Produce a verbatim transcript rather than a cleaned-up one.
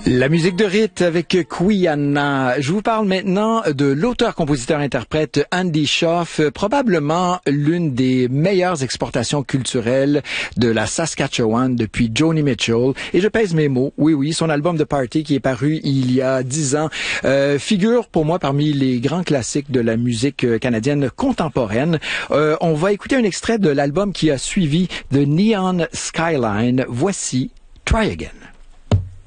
La musique de rite avec Quiana. Je vous parle maintenant de l'auteur-compositeur-interprète Andy Shauf, probablement l'une des meilleures exportations culturelles de la Saskatchewan depuis Joni Mitchell. Et je pèse mes mots. Oui, oui, son album de Party qui est paru il y a dix ans euh, figure pour moi parmi les grands classiques de la musique canadienne contemporaine. Euh, on va écouter un extrait de l'album qui a suivi The Neon Skyline. Voici Try Again.